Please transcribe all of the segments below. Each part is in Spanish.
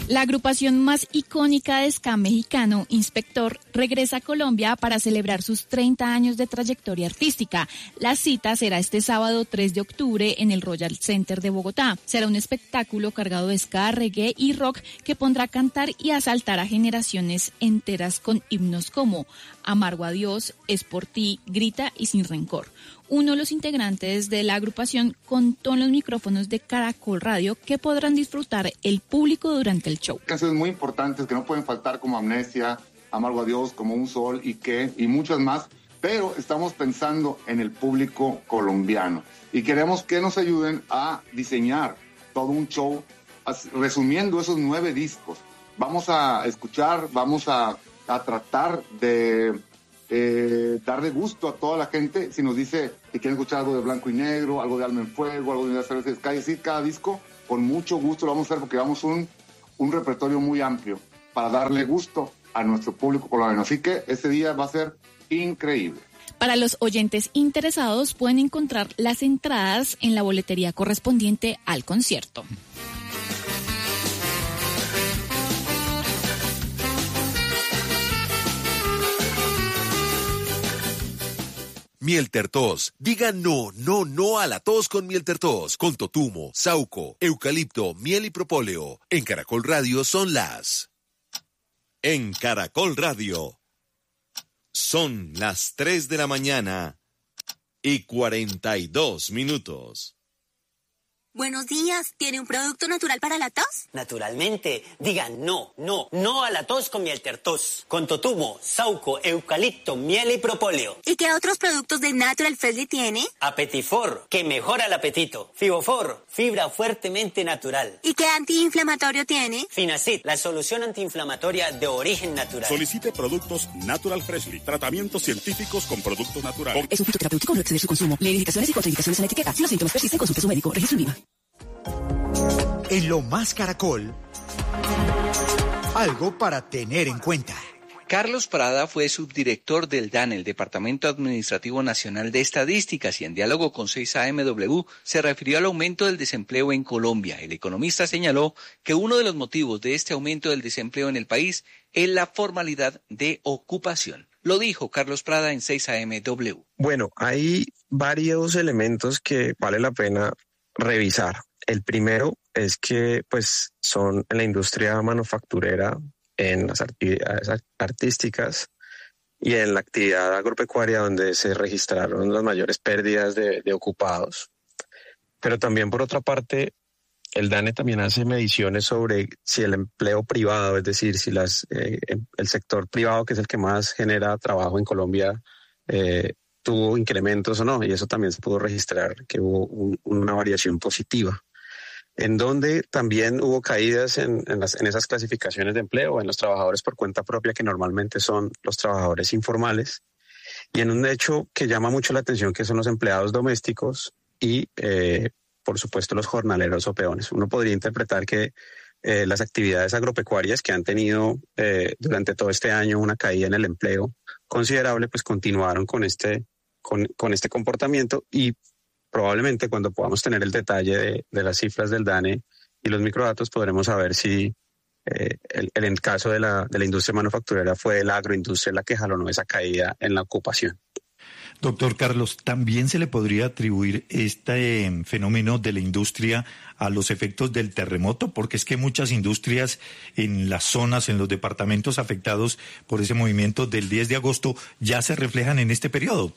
La agrupación más icónica de ska mexicano, Inspector, regresa a Colombia para celebrar sus 30 años de trayectoria artística. La cita será este sábado 3 de octubre en el Royal Center de Bogotá. Será un espectáculo cargado de ska, reggae y rock que pondrá a cantar y a saltar a generaciones enteras con himnos como Amargo a Dios, Es por ti, Grita y Sin Rencor. Uno de los integrantes de la agrupación contó en los micrófonos de Caracol Radio que podrán disfrutar el público durante el show. Canciones muy importantes que no pueden faltar, como Amnesia, Amargo a Dios, Como un Sol y muchas más, pero estamos pensando en el público colombiano y queremos que nos ayuden a diseñar todo un show resumiendo esos 9 discos. Vamos a escuchar, vamos a tratar de darle gusto a toda la gente. Si nos dice que quieren escuchar algo de Blanco y Negro, algo de Alma en Fuego, algo de Cerveza de Sky, sí, cada disco, con mucho gusto lo vamos a hacer porque vamos un repertorio muy amplio para darle gusto a nuestro público colombiano. Así que este día va a ser increíble. Para los oyentes interesados pueden encontrar las entradas en la boletería correspondiente al concierto. Miel Tertos. Diga no, no, no a la tos con Miel Tertos. Con totumo, sauco, eucalipto, miel y propóleo. En Caracol Radio son las... En Caracol Radio son las 3 de la mañana y 42 minutos. Buenos días, ¿tiene un producto natural para la tos? Naturalmente, diga no, no, no a la tos con Miel Tertos. Con totumo, sauco, eucalipto, miel y propóleo. ¿Y qué otros productos de Natural Freshly tiene? Apetifor, que mejora el apetito. Fibofor, fibra fuertemente natural. ¿Y qué antiinflamatorio tiene? Finacid, la solución antiinflamatoria de origen natural. Solicite productos Natural Freshly, tratamientos científicos con productos naturales. Es un fitoterapéutico, no exceder su consumo. Lee indicaciones y contraindicaciones en la etiqueta. Si los síntomas persisten, consulte a su médico. Registro INVIMA. En Lo Más Caracol, algo para tener en cuenta. Carlos Prada fue subdirector del DANE, el Departamento Administrativo Nacional de Estadísticas, y en diálogo con 6AMW se refirió al aumento del desempleo en Colombia. El economista señaló que uno de los motivos de este aumento del desempleo en el país es la formalidad de ocupación. Lo dijo Carlos Prada en 6AMW. Bueno, hay varios elementos que vale la pena revisar. El primero es que pues son en la industria manufacturera, en las actividades artísticas y en la actividad agropecuaria donde se registraron las mayores pérdidas de ocupados. Pero también, por otra parte, el DANE también hace mediciones sobre si el empleo privado, es decir, si el sector privado, que es el que más genera trabajo en Colombia, tuvo incrementos o no, y eso también se pudo registrar que hubo una variación positiva, en donde también hubo caídas en esas clasificaciones de empleo, en los trabajadores por cuenta propia, que normalmente son los trabajadores informales, y en un hecho que llama mucho la atención, que son los empleados domésticos y, por supuesto, los jornaleros o peones. Uno podría interpretar que las actividades agropecuarias que han tenido durante todo este año una caída en el empleo considerable, pues continuaron con este comportamiento, y probablemente cuando podamos tener el detalle de las cifras del DANE y los microdatos podremos saber si el caso de la industria manufacturera fue la agroindustria la que jalonó esa caída en la ocupación. Doctor Carlos, ¿también se le podría atribuir este fenómeno de la industria a los efectos del terremoto? Porque es que muchas industrias en las zonas, en los departamentos afectados por ese movimiento del 10 de agosto ya se reflejan en este periodo.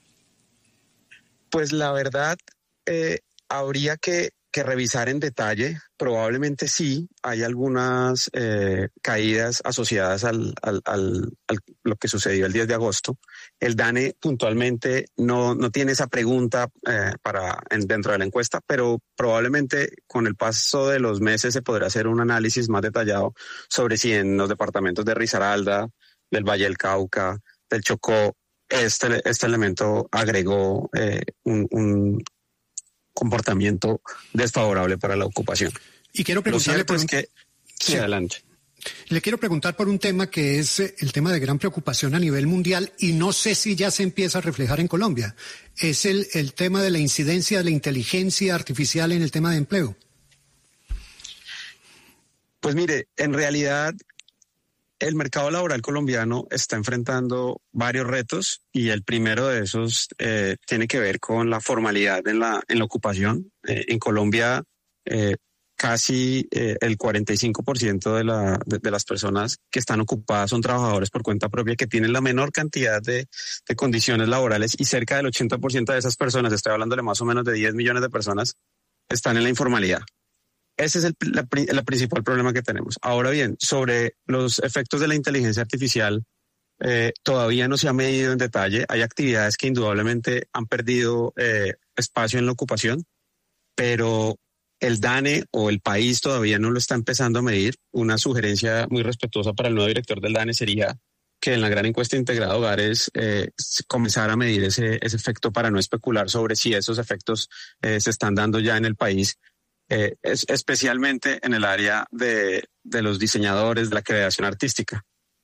Pues la verdad, habría que revisar en detalle. Probablemente sí, hay algunas caídas asociadas a lo que sucedió el 10 de agosto. El DANE puntualmente no tiene esa pregunta dentro de la encuesta, pero probablemente con el paso de los meses se podrá hacer un análisis más detallado sobre si en los departamentos de Risaralda, del Valle del Cauca, del Chocó, este elemento agregó un comportamiento desfavorable para la ocupación. Y quiero preguntarle adelante. Le quiero preguntar por un tema que es el tema de gran preocupación a nivel mundial, y no sé si ya se empieza a reflejar en Colombia. Es el tema de la incidencia de la inteligencia artificial en el tema de empleo. Pues mire, en realidad el mercado laboral colombiano está enfrentando varios retos y el primero de esos tiene que ver con la formalidad en la ocupación. En Colombia casi el 45% de las personas que están ocupadas son trabajadores por cuenta propia que tienen la menor cantidad de condiciones laborales y cerca del 80% de esas personas, estoy hablando de más o menos de 10 millones de personas, están en la informalidad. Ese es el principal problema que tenemos. Ahora bien, sobre los efectos de la inteligencia artificial, todavía no se ha medido en detalle. Hay actividades que indudablemente han perdido espacio en la ocupación, pero el DANE o el país todavía no lo está empezando a medir. Una sugerencia muy respetuosa para el nuevo director del DANE sería que en la gran encuesta integrada de hogares comenzar a medir ese efecto para no especular sobre si esos efectos se están dando ya en el país. Especialmente en el área de los diseñadores, de la creación artística.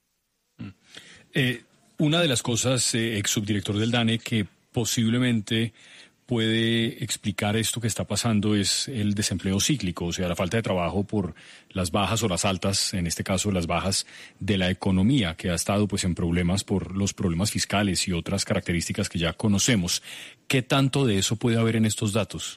Una de las cosas, ex subdirector del DANE, que posiblemente puede explicar esto que está pasando es el desempleo cíclico, o sea, la falta de trabajo por las bajas o las altas, en este caso las bajas de la economía, que ha estado pues en problemas por los problemas fiscales y otras características que ya conocemos. ¿Qué tanto de eso puede haber en estos datos?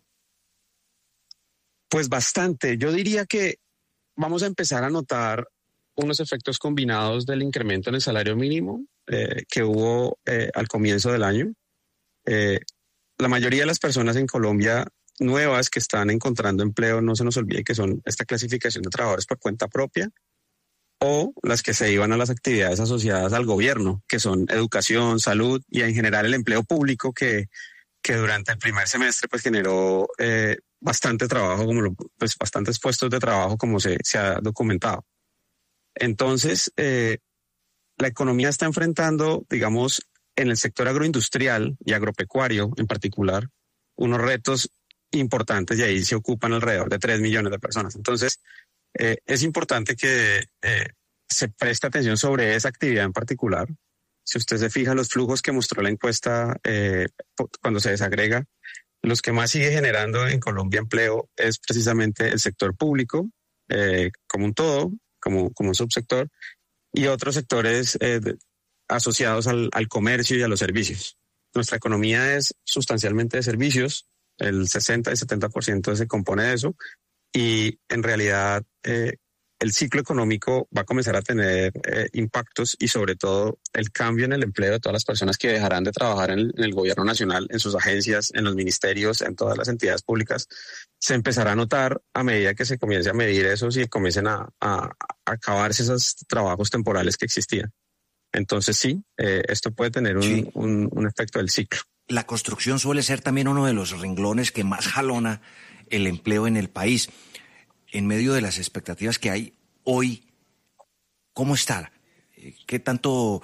Pues bastante. Yo diría que vamos a empezar a notar unos efectos combinados del incremento en el salario mínimo que hubo al comienzo del año. La mayoría de las personas en Colombia nuevas que están encontrando empleo, no se nos olvide que son esta clasificación de trabajadores por cuenta propia o las que se iban a las actividades asociadas al gobierno, que son educación, salud y en general el empleo público que durante el primer semestre pues generó bastante trabajo, pues bastantes puestos de trabajo como se ha documentado. Entonces, la economía está enfrentando, digamos, en el sector agroindustrial y agropecuario en particular, unos retos importantes y ahí se ocupan alrededor de 3 millones de personas. Entonces, es importante que se preste atención sobre esa actividad en particular. Si usted se fija los flujos que mostró la encuesta cuando se desagrega, los que más sigue generando en Colombia empleo es precisamente el sector público, como un todo, como un subsector, y otros sectores asociados al comercio y a los servicios. Nuestra economía es sustancialmente de servicios, el 60 y 70% se compone de eso, y en realidad el ciclo económico va a comenzar a tener impactos y sobre todo el cambio en el empleo de todas las personas que dejarán de trabajar en el gobierno nacional, en sus agencias, en los ministerios, en todas las entidades públicas, se empezará a notar a medida que se comience a medir eso y comiencen a acabarse esos trabajos temporales que existían. Entonces sí, esto puede tener un efecto del ciclo. La construcción suele ser también uno de los renglones que más jalona el empleo en el país. En medio de las expectativas que hay hoy, ¿cómo está? ¿Qué tanto,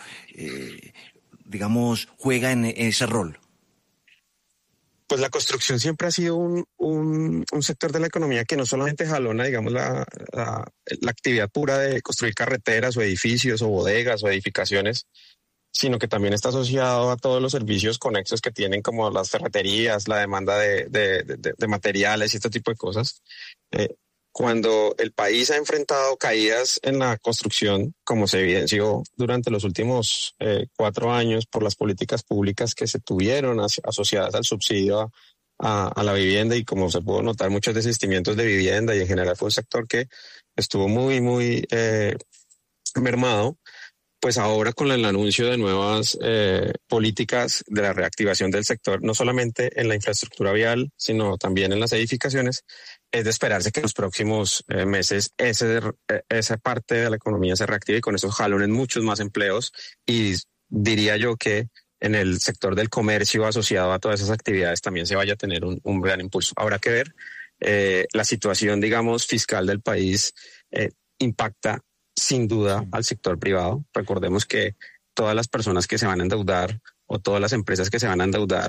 juega en ese rol? Pues la construcción siempre ha sido un sector de la economía que no solamente jalona, digamos, la actividad pura de construir carreteras o edificios o bodegas o edificaciones, sino que también está asociado a todos los servicios conexos que tienen, como las ferreterías, la demanda de materiales y este tipo de cosas. Cuando el país ha enfrentado caídas en la construcción, como se evidenció durante los últimos 4 años por las políticas públicas que se tuvieron asociadas al subsidio a la vivienda y como se pudo notar muchos desistimientos de vivienda y en general fue un sector que estuvo muy mermado, pues ahora con el anuncio de nuevas políticas de la reactivación del sector, no solamente en la infraestructura vial, sino también en las edificaciones, es de esperarse que en los próximos meses esa parte de la economía se reactive y con eso jalonen muchos más empleos y diría yo que en el sector del comercio asociado a todas esas actividades también se vaya a tener un gran impulso. Habrá que ver la situación, digamos, fiscal del país impacta sin duda al sector privado. Recordemos que todas las personas que se van a endeudar o todas las empresas que se van a endeudar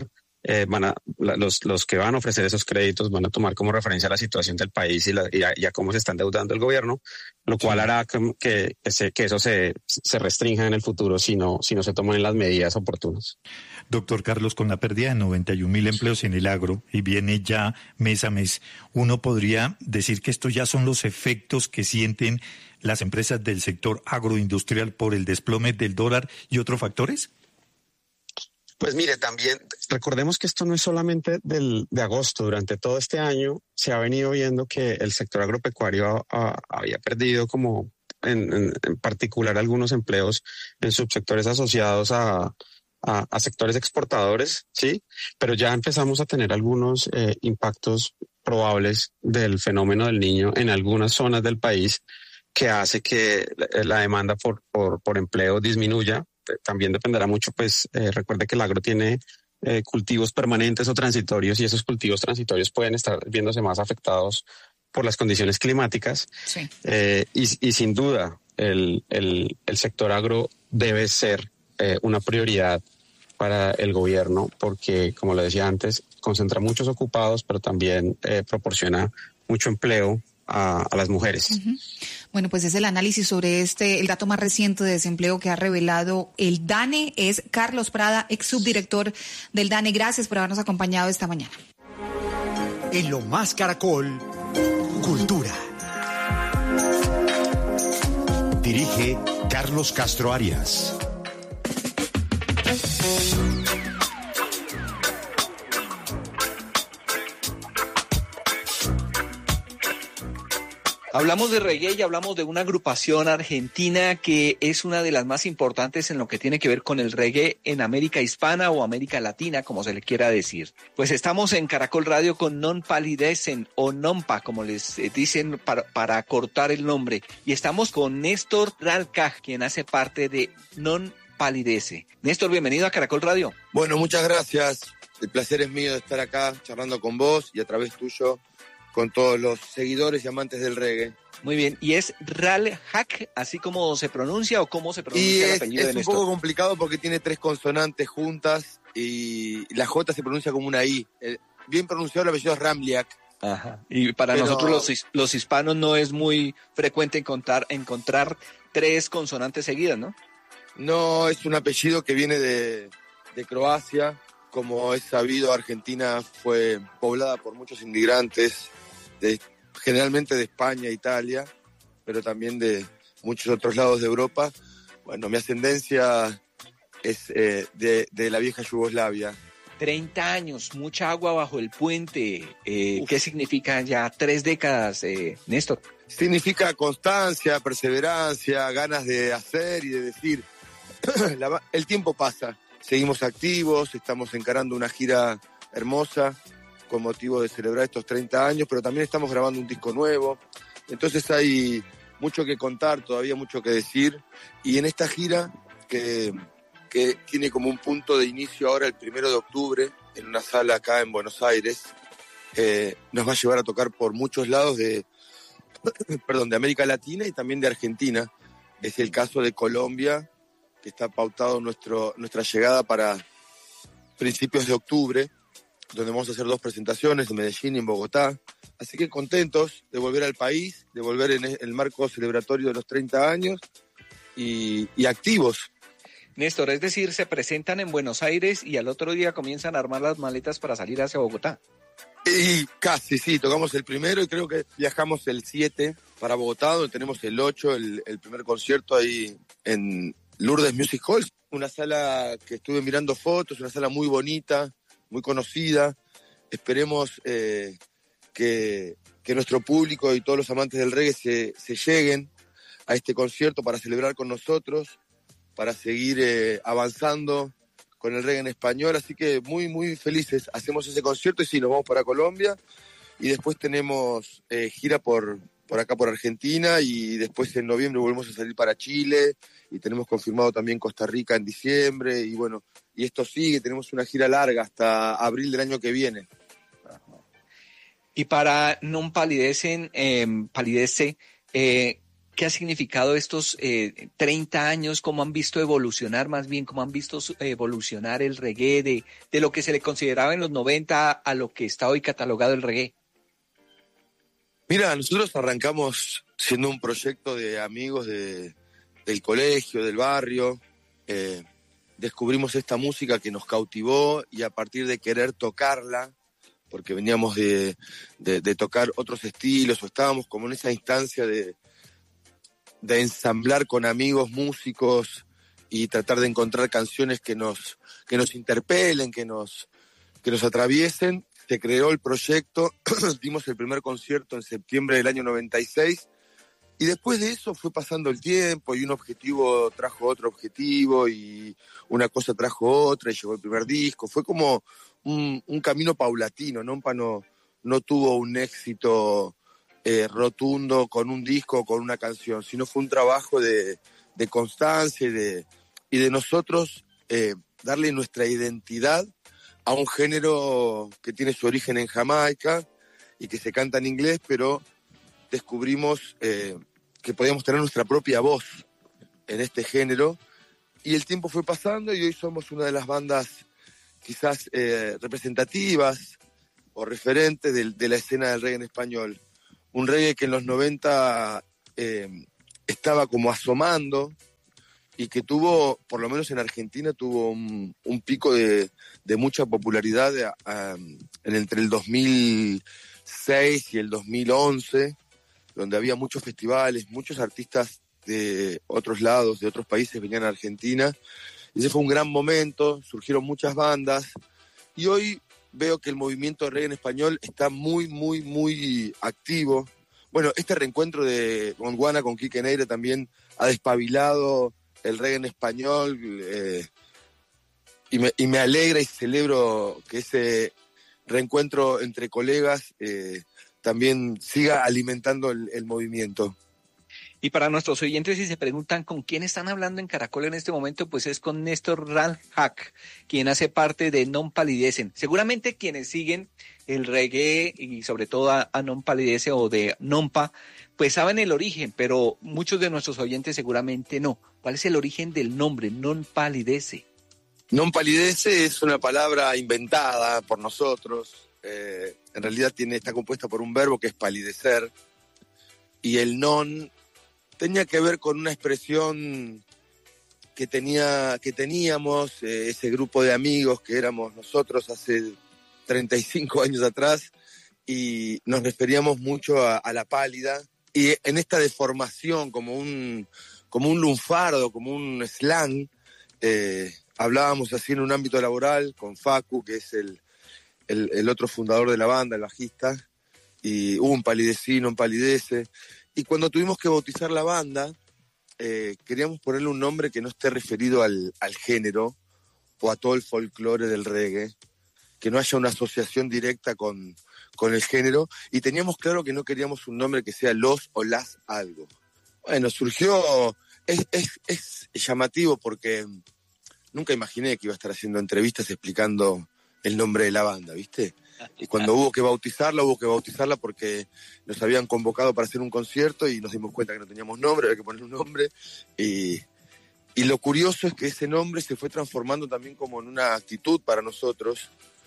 los que van a ofrecer esos créditos van a tomar como referencia la situación del país y a cómo se está endeudando el gobierno, lo cual hará que eso se restrinja en el futuro si no se toman las medidas oportunas. Doctor Carlos, con la pérdida de 91.000 empleos en el agro y viene ya mes a mes, ¿uno podría decir que estos ya son los efectos que sienten las empresas del sector agroindustrial por el desplome del dólar y otros factores? Pues mire, también recordemos que esto no es solamente de agosto. Durante todo este año se ha venido viendo que el sector agropecuario había perdido como en particular algunos empleos en subsectores asociados a sectores exportadores, ¿sí? Pero ya empezamos a tener algunos impactos probables del fenómeno del Niño en algunas zonas del país que hace que la demanda por empleo disminuya. También dependerá mucho, pues recuerde que el agro tiene cultivos permanentes o transitorios y esos cultivos transitorios pueden estar viéndose más afectados por las condiciones climáticas. Sí. Y sin duda el sector agro debe ser una prioridad para el gobierno porque, como le decía antes, concentra muchos ocupados, pero también proporciona mucho empleo a las mujeres. Uh-huh. Bueno, pues es el análisis sobre el dato más reciente de desempleo que ha revelado el DANE. Es Carlos Prada, ex subdirector del DANE. Gracias por habernos acompañado esta mañana. En Lo Más Caracol, Cultura. Dirige Carlos Castro Arias. Hablamos de reggae y hablamos de una agrupación argentina que es una de las más importantes en lo que tiene que ver con el reggae en América Hispana o América Latina, como se le quiera decir. Pues estamos en Caracol Radio con Non Palidecen o Nompa, como les dicen para cortar el nombre. Y estamos con Néstor Ralcaj, quien hace parte de Non Palidece. Néstor, bienvenido a Caracol Radio. Bueno, muchas gracias. El placer es mío de estar acá charlando con vos y a través tuyo con todos los seguidores y amantes del reggae. Muy bien, ¿y es Ralcaj, así como se pronuncia o cómo se pronuncia el apellido de Néstor? Es un poco complicado porque tiene 3 consonantes juntas y la J se pronuncia como una I. Bien pronunciado el apellido es Ramliak. Ajá. Y para nosotros los hispanos no es muy frecuente encontrar 3 consonantes seguidas, ¿no? No, es un apellido que viene de Croacia. Como es sabido, Argentina fue poblada por muchos inmigrantes, generalmente de España, Italia, pero también de muchos otros lados de Europa. Bueno, mi ascendencia es de la vieja Yugoslavia. 30 años, mucha agua bajo el puente. ¿Qué significa ya 3 décadas, Néstor? Significa constancia, perseverancia, ganas de hacer y de decir. El tiempo pasa, seguimos activos, estamos encarando una gira hermosa con motivo de celebrar estos 30 años, pero también estamos grabando un disco nuevo. Entonces hay mucho que contar, todavía mucho que decir. Y en esta gira, que tiene como un punto de inicio ahora el 1 de octubre, en una sala acá en Buenos Aires, nos va a llevar a tocar por muchos lados de América Latina y también de Argentina. Es el caso de Colombia, que está pautado nuestra llegada para principios de octubre, donde vamos a hacer 2 presentaciones en Medellín y en Bogotá. Así que contentos de volver al país, de volver en el marco celebratorio de los 30 años y activos. Néstor, es decir, se presentan en Buenos Aires y al otro día comienzan a armar las maletas para salir hacia Bogotá. Y casi, sí, tocamos el 1 y creo que viajamos el 7 para Bogotá, donde tenemos el 8, el primer concierto ahí en Lourdes Music Hall, una sala que estuve mirando fotos, una sala muy bonita, muy conocida. Esperemos que nuestro público y todos los amantes del reggae se lleguen a este concierto para celebrar con nosotros, para seguir avanzando con el reggae en español. Así que muy, muy felices. Hacemos ese concierto y sí, nos vamos para Colombia. Y después tenemos gira por acá por Argentina y después en noviembre volvemos a salir para Chile y tenemos confirmado también Costa Rica en diciembre y bueno, y esto sigue, tenemos una gira larga hasta abril del año que viene. Y para Non Palidecen, Palidece, ¿Qué ha significado estos 30 años? ¿Cómo han visto evolucionar, más bien, cómo han visto evolucionar el reggae de lo que se le consideraba en los 90 a lo que está hoy catalogado el reggae? Mira, nosotros arrancamos siendo un proyecto de amigos del colegio, del barrio. Descubrimos esta música que nos cautivó y a partir de querer tocarla, porque veníamos de tocar otros estilos o estábamos como en esa instancia de ensamblar con amigos músicos y tratar de encontrar canciones que nos interpelen, que nos atraviesen. Se creó el proyecto, dimos el primer concierto en septiembre del año 96 y después de eso fue pasando el tiempo y un objetivo trajo otro objetivo y una cosa trajo otra y llegó el primer disco. Fue como un camino paulatino. Nompa no tuvo un éxito rotundo con un disco o con una canción, sino fue un trabajo de constancia y de nosotros darle nuestra identidad a un género que tiene su origen en Jamaica y que se canta en inglés, pero descubrimos que podíamos tener nuestra propia voz en este género y el tiempo fue pasando y hoy somos una de las bandas quizás representativas o referentes de la escena del reggae en español. Un reggae que en los 90 estaba como asomando y que tuvo, por lo menos en Argentina, tuvo un pico de mucha popularidad entre el 2006 y el 2011, donde había muchos festivales, muchos artistas de otros lados, de otros países venían a Argentina. Y ese fue un gran momento, surgieron muchas bandas y hoy veo que el movimiento de reggae en español está muy, muy, muy activo. Bueno, este reencuentro de Gondwana con Quique Neira también ha despabilado el reggae en español y me alegra y celebro que ese reencuentro entre colegas también siga alimentando el movimiento. Y para nuestros oyentes, si se preguntan con quién están hablando en Caracol en este momento, pues es con Néstor Ralhack, quien hace parte de Non Palidecen. Seguramente quienes siguen el reggae y sobre todo a Non Palidece o de Nompa, pues saben el origen, pero muchos de nuestros oyentes seguramente no. ¿Cuál es el origen del nombre Non Palidece? Non Palidece es una palabra inventada por nosotros. En realidad está compuesta por un verbo que es palidecer y el non tenía que ver con una expresión que teníamos ese grupo de amigos que éramos nosotros hace 35 años atrás y nos referíamos mucho a la pálida y en esta deformación como un lunfardo, como un slang, hablábamos así en un ámbito laboral con Facu, que es el otro fundador de la banda, el bajista, y un palidecino, un palidece. Y cuando tuvimos que bautizar la banda, queríamos ponerle un nombre que no esté referido al género o a todo el folclore del reggae, que no haya una asociación directa con el género, y teníamos claro que no queríamos un nombre que sea los o las algo. Bueno, surgió, es llamativo porque nunca imaginé que iba a estar haciendo entrevistas explicando el nombre de la banda, ¿viste? Y cuando hubo que bautizarla porque nos habían convocado para hacer un concierto y nos dimos cuenta que no teníamos nombre, había que poner un nombre. Y lo curioso es que ese nombre se fue transformando también como en una actitud para nosotros.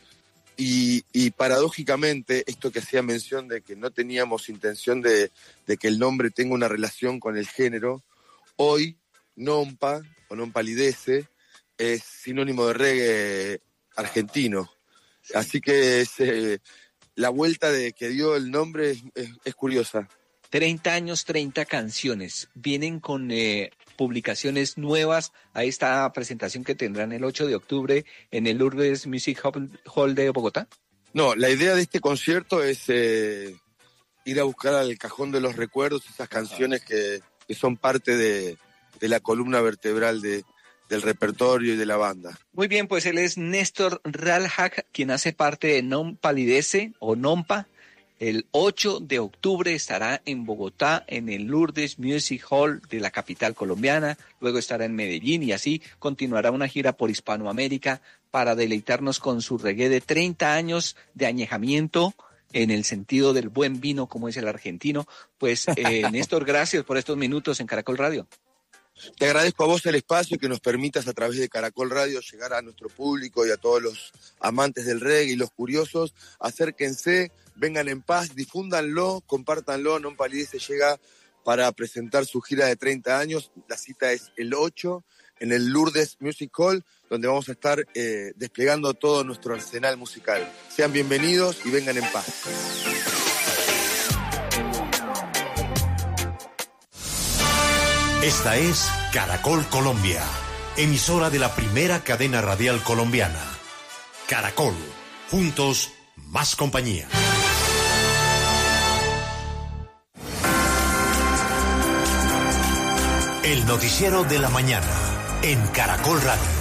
Y paradójicamente, esto que hacía mención de que no teníamos intención de que el nombre tenga una relación con el género, hoy Nompa o Non Palidece es sinónimo de reggae argentino. Así que la vuelta que dio el nombre es curiosa. 30 años, 30 canciones. Vienen con publicaciones nuevas a esta presentación que tendrán el 8 de octubre en el Lourdes Music Hall de Bogotá. No, la idea de este concierto es ir a buscar al cajón de los recuerdos esas canciones que son parte de la columna vertebral del repertorio y de la banda. Muy bien, pues él es Néstor Ralhack, quien hace parte de Non Palidece o Nompa. El 8 de octubre estará en Bogotá, en el Lourdes Music Hall de la capital colombiana, luego estará en Medellín y así continuará una gira por Hispanoamérica para deleitarnos con su reggae de 30 años de añejamiento en el sentido del buen vino como es el argentino. Pues Néstor, gracias por estos minutos en Caracol Radio. Te agradezco a vos el espacio que nos permitas a través de Caracol Radio llegar a nuestro público y a todos los amantes del reggae y los curiosos. Acérquense, vengan en paz, difúndanlo, compártanlo. Non Palidece llega para presentar su gira de 30 años. La cita es el 8 en el Lourdes Music Hall, donde vamos a estar desplegando todo nuestro arsenal musical. Sean bienvenidos y vengan en paz. Esta es Caracol Colombia, emisora de la primera cadena radial colombiana. Caracol, juntos, más compañía. El noticiero de la mañana, en Caracol Radio.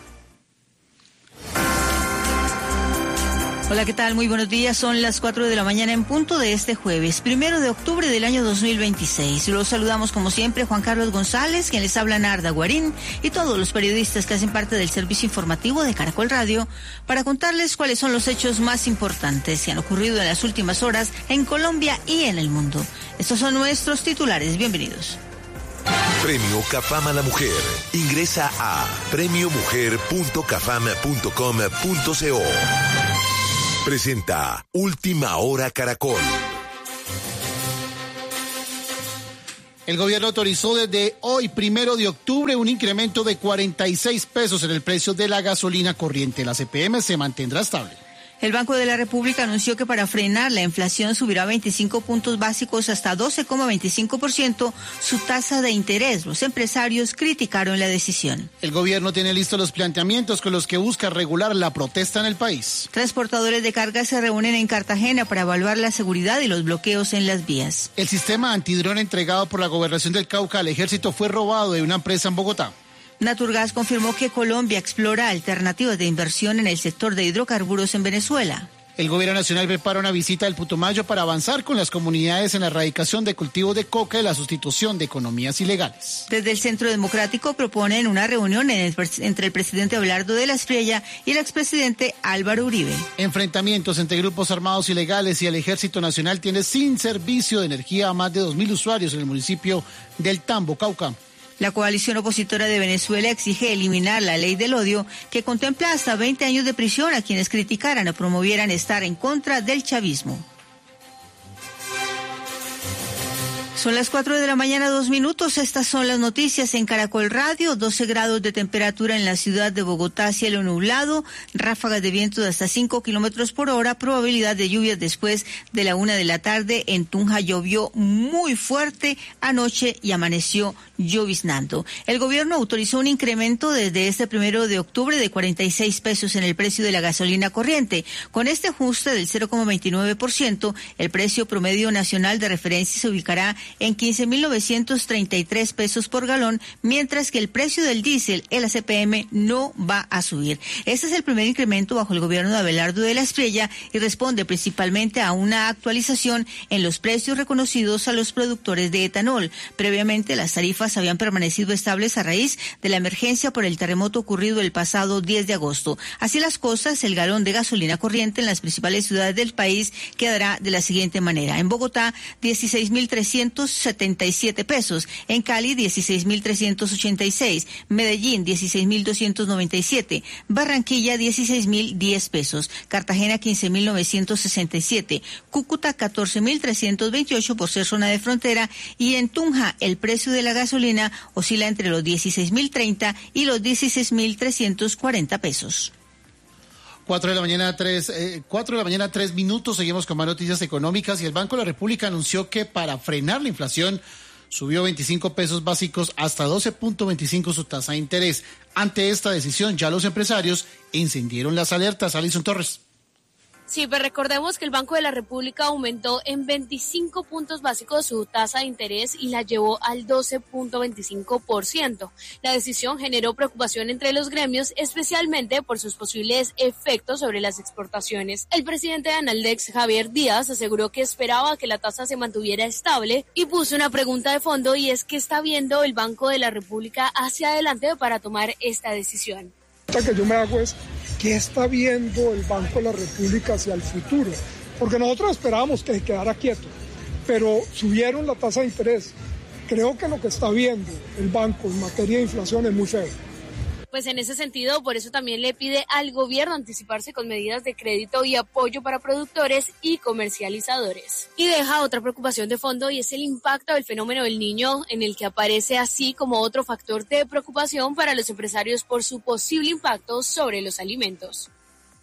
Hola, ¿qué tal? Muy buenos días. Son las 4 de la mañana en punto de este jueves, 1 de octubre del año 2026. Los saludamos como siempre Juan Carlos González, quien les habla Narda Guarín, y todos los periodistas que hacen parte del servicio informativo de Caracol Radio para contarles cuáles son los hechos más importantes que han ocurrido en las últimas horas en Colombia y en el mundo. Estos son nuestros titulares. Bienvenidos. Premio CAFAM a la Mujer. Ingresa a premiomujer.cafam.com.co. Presenta Última Hora Caracol. El gobierno autorizó desde hoy, 1 de octubre, un incremento de 46 pesos en el precio de la gasolina corriente. La CPM se mantendrá estable. El Banco de la República anunció que para frenar la inflación subirá 25 puntos básicos hasta 12,25% su tasa de interés. Los empresarios criticaron la decisión. El gobierno tiene listos los planteamientos con los que busca regular la protesta en el país. Transportadores de carga se reúnen en Cartagena para evaluar la seguridad y los bloqueos en las vías. El sistema antidrón entregado por la Gobernación del Cauca al Ejército fue robado de una empresa en Bogotá. Naturgas confirmó que Colombia explora alternativas de inversión en el sector de hidrocarburos en Venezuela. El gobierno nacional prepara una visita al Putumayo para avanzar con las comunidades en la erradicación de cultivos de coca y la sustitución de economías ilegales. Desde el Centro Democrático proponen una reunión entre el presidente Abelardo de la Espriella y el expresidente Álvaro Uribe. Enfrentamientos entre grupos armados ilegales y el Ejército Nacional tiene sin servicio de energía a más de 2.000 usuarios en el municipio del Tambo, Cauca. La coalición opositora de Venezuela exige eliminar la ley del odio que contempla hasta 20 años de prisión a quienes criticaran o promovieran estar en contra del chavismo. Son las 4 de la mañana, 2 minutos. Estas son las noticias en Caracol Radio. 12 grados de temperatura en la ciudad de Bogotá, cielo nublado, ráfagas de viento de hasta 5 kilómetros por hora, probabilidad de lluvias después de la 1 de la tarde. En Tunja llovió muy fuerte anoche y amaneció lloviznando. El gobierno autorizó un incremento desde este 1 de octubre de 46 pesos en el precio de la gasolina corriente. Con este ajuste del 0,29%, el precio promedio nacional de referencia se ubicará en 15.933 pesos por galón, mientras que el precio del diésel, el ACPM, no va a subir. Este es el primer incremento bajo el gobierno de Abelardo de la Espriella y responde principalmente a una actualización en los precios reconocidos a los productores de etanol. Previamente, las tarifas habían permanecido estables a raíz de la emergencia por el terremoto ocurrido el pasado 10 de agosto. Así las cosas, el galón de gasolina corriente en las principales ciudades del país quedará de la siguiente manera. En Bogotá, 16.377 pesos, en Cali 16.386, Medellín 16.297, Barranquilla 16.010 pesos, Cartagena 15.967, Cúcuta 14.328 por ser zona de frontera, y en Tunja el precio de la gasolina oscila entre los 16.030 y los 16.340 pesos. 4 de la mañana, 3 minutos. Seguimos con más noticias económicas y el Banco de la República anunció que para frenar la inflación subió 25 pesos básicos hasta 12.25 su tasa de interés. Ante esta decisión, ya los empresarios encendieron las alertas. Alison Torres. Sí, pero recordemos que el Banco de la República aumentó en 25 puntos básicos su tasa de interés y la llevó al 12.25%. La decisión generó preocupación entre los gremios, especialmente por sus posibles efectos sobre las exportaciones. El presidente de Analdex, Javier Díaz, aseguró que esperaba que la tasa se mantuviera estable y puso una pregunta de fondo, y es: ¿qué está viendo el Banco de la República hacia adelante para tomar esta decisión? La que yo me hago es: ¿qué está viendo el Banco de la República hacia el futuro? porque nosotros esperábamos que se quedara quieto, pero subieron la tasa de interés. Creo que lo que está viendo el banco en materia de inflación es muy feo. Pues en ese sentido, por eso también le pide al gobierno anticiparse con medidas de crédito y apoyo para productores y comercializadores. Y deja otra preocupación de fondo, y es el impacto del fenómeno del Niño, en el que aparece así como otro factor de preocupación para los empresarios por su posible impacto sobre los alimentos.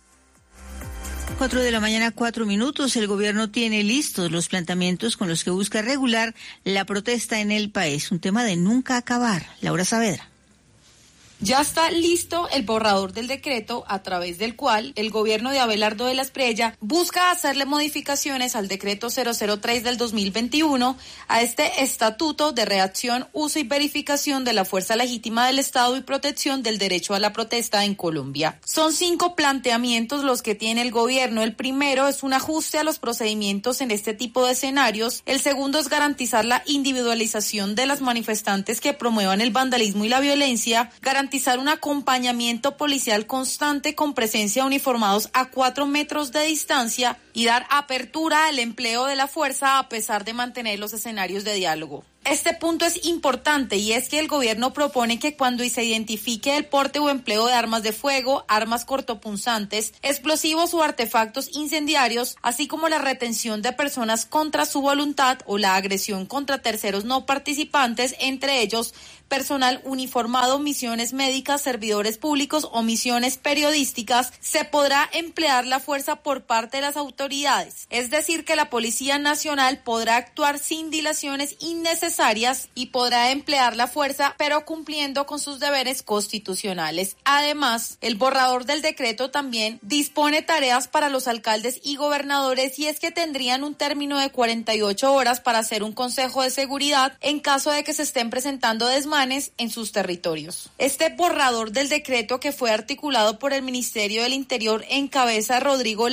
4 de la mañana, 4 minutos. El gobierno tiene listos los planteamientos con los que busca regular la protesta en el país. Un tema de nunca acabar. Laura Saavedra. Ya está listo el borrador del decreto a través del cual el gobierno de Abelardo de la Espriella busca hacerle modificaciones al decreto 003 del 2021, a este estatuto de reacción, uso y verificación de la fuerza legítima del Estado y protección del derecho a la protesta en Colombia. Son 5 planteamientos los que tiene el gobierno. El primero es un ajuste a los procedimientos en este tipo de escenarios. El segundo es garantizar la individualización de las manifestantes que promuevan el vandalismo y la violencia, garantizar un acompañamiento policial constante con presencia de uniformados a 4 metros de distancia y dar apertura al empleo de la fuerza a pesar de mantener los escenarios de diálogo. Este punto es importante, y es que el gobierno propone que cuando se identifique el porte o empleo de armas de fuego, armas cortopunzantes, explosivos o artefactos incendiarios, así como la retención de personas contra su voluntad o la agresión contra terceros no participantes, entre ellos personal uniformado, misiones médicas, servidores públicos o misiones periodísticas, se podrá emplear la fuerza por parte de las autoridades. Es decir, que la Policía Nacional podrá actuar sin dilaciones innecesarias y podrá emplear la fuerza, pero cumpliendo con sus deberes constitucionales. Además, el borrador del decreto también dispone tareas para los alcaldes y gobernadores, y es que tendrían un término de 48 horas para hacer un consejo de seguridad en caso de que se estén presentando desmanes en sus territorios. Este borrador del decreto, que fue articulado por el Ministerio del Interior en cabeza de Rodrigo